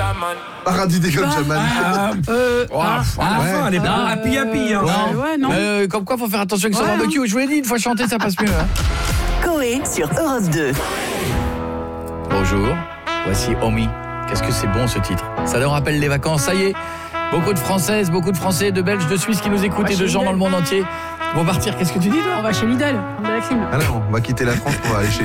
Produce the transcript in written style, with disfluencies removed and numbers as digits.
Paradis des Jaman. Elle est pas happy, hein. Ouais, non. Comme quoi, faut faire attention avec son barbecue. Je vous l'ai dit, une fois chanté, ça passe mieux. Hein. Coé sur Europe 2. Bonjour, voici Omi. Qu'est-ce que c'est bon ce titre. Ça leur rappelle les vacances, ça y est. Beaucoup de Françaises, beaucoup de Français, de Belges, de Suisses qui nous écoutent et de gens dans le monde entier vont partir. Qu'est-ce que tu dis, toi ? On va chez Lidl, on a la clim. Ah non, on va quitter la France pour aller chez